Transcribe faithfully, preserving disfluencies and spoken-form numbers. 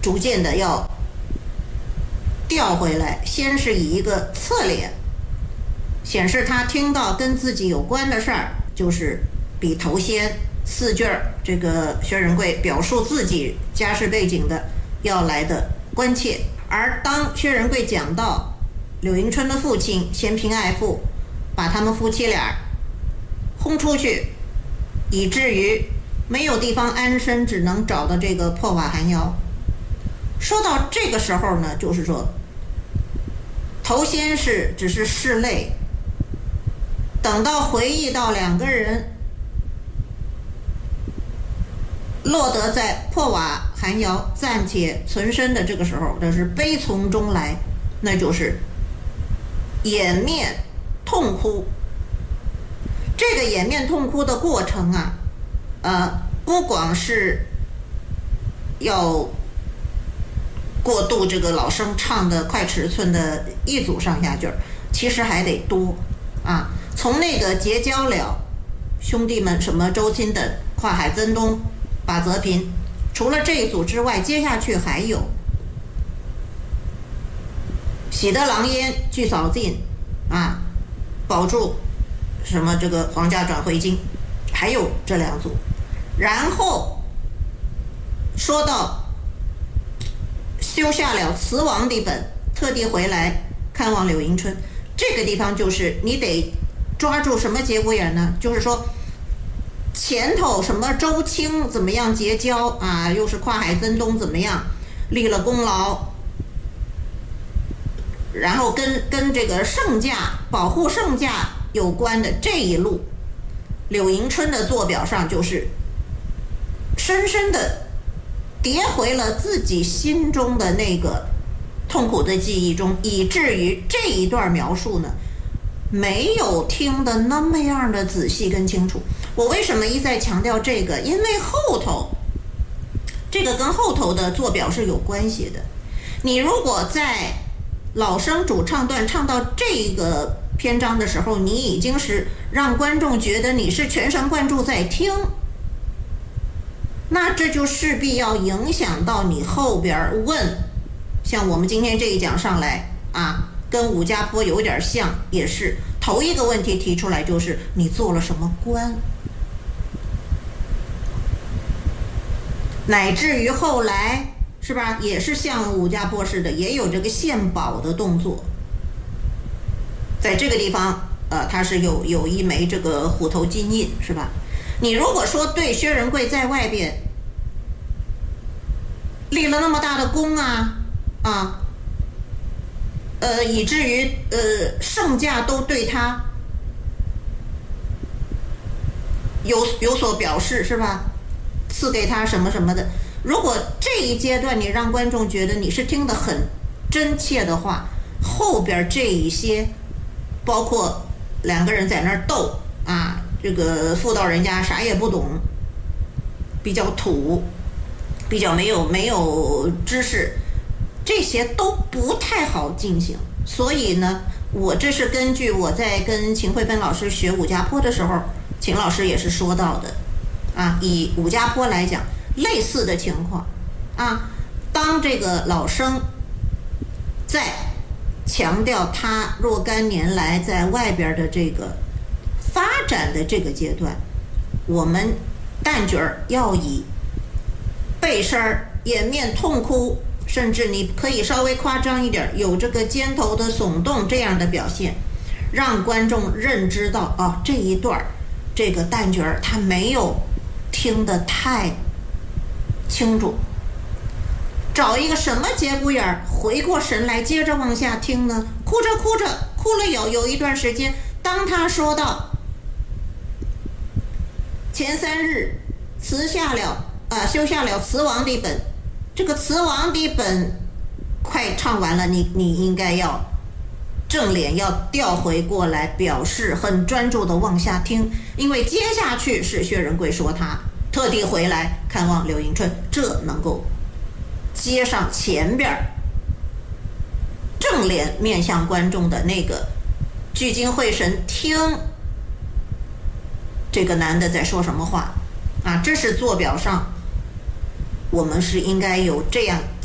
逐渐的要调回来，先是以一个侧脸显示他听到跟自己有关的事儿，就是比头先四句儿这个薛仁贵表述自己家世背景的要来的关切。而当薛仁贵讲到柳迎春的父亲嫌贫爱富，把他们夫妻俩轰出去，以至于没有地方安身，只能找到这个破瓦寒窑。说到这个时候呢，就是说头先是只是拭泪，等到回忆到两个人落得在破瓦寒窑暂且存身的这个时候，这是悲从中来，那就是掩面痛哭。这个掩面痛哭的过程啊，呃，不光是要过渡这个老生唱的快尺寸的一组上下句儿，其实还得多啊。从那个结交了兄弟们什么周钦等、跨海曾东、把泽平，除了这一组之外，接下去还有喜得狼烟俱扫尽啊，保住什么这个皇家转回京，还有这两组。然后说到修下了词王的本，特地回来看望柳迎春，这个地方就是你得抓住什么节骨眼呢？就是说前头什么周卿怎么样结交啊，又是跨海曾东怎么样立了功劳，然后跟跟这个圣驾保护圣驾有关的这一路，柳迎春的座表上就是深深的叠回了自己心中的那个痛苦的记忆中，以至于这一段描述呢没有听得那么样的仔细跟清楚。我为什么一再强调这个？因为后头这个跟后头的座表是有关系的。你如果在老生主唱段唱到这个篇章的时候，你已经是让观众觉得你是全神贯注在听，那这就势必要影响到你后边问，像我们今天这一讲上来啊，跟武家坡有点像，也是头一个问题提出来就是你做了什么官，乃至于后来是吧，也是像武家坡似的，也有这个献宝的动作。在这个地方呃，它是有有一枚这个虎头金印是吧。你如果说对薛仁贵在外边立了那么大的功啊啊，呃，以至于呃圣驾都对他有有所表示是吧，赐给他什么什么的，如果这一阶段你让观众觉得你是听得很真切的话，后边这一些包括两个人在那儿斗啊，这个妇道人家啥也不懂，比较土，比较没有没有知识，这些都不太好进行。所以呢，我这是根据我在跟秦慧芬老师学武家坡的时候，秦老师也是说到的啊，以武家坡来讲，类似的情况啊，当这个老生在强调他若干年来在外边的这个发展的这个阶段，我们旦角儿要以背身儿、掩面痛哭，甚至你可以稍微夸张一点，有这个肩头的耸动这样的表现，让观众认知到哦，这一段这个旦角儿他没有听得太清楚。找一个什么节骨眼回过神来，接着往下听呢？哭着哭着，哭了有有一段时间，当他说到前三日辞下了呃修下了词王的本，这个词王的本快唱完了，你你应该要正脸要调回过来，表示很专注的往下听，因为接下去是薛仁贵说他特地回来看望柳迎春，这能够接上前边正脸面向观众的那个聚精会神听这个男的在说什么话啊，这是座表上我们是应该有这样